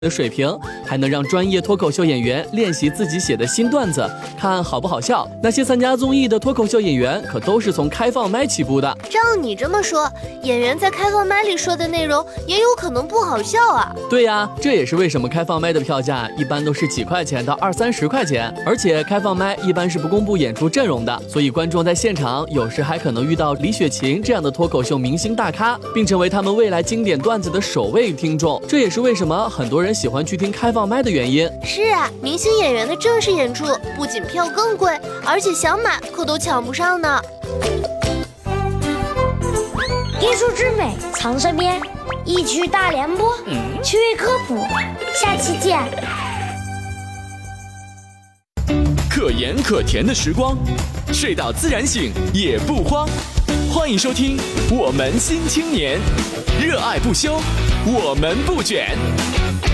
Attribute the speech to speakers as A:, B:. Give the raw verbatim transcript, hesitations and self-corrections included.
A: 的水平，还能让专业脱口秀演员练习自己写的新段子，看好不好笑。那些参加综艺的脱口秀演员可都是从开放麦起步的。
B: 照你这么说，演员在开放麦里说的内容也有可能不好笑啊？
A: 对呀，这也是为什么开放麦的票价一般都是几块钱到二三十块钱，而且开放麦一般是不公布演出阵容的，所以观众在现场有时还可能遇到李雪琴这样的脱口秀明星大咖，并成为他们未来经典段子的首位听众。这也是为什么很多人喜欢去听开放麦的原因。
B: 是啊，明星演员的正式演出不仅票更贵，而且想买可都抢不上呢。
C: 艺术之美藏身边，一曲大联播，趣味科普，下期见。
D: 可盐可甜的时光，睡到自然醒也不慌。欢迎收听《我们新青年》，热爱不休，我们不卷。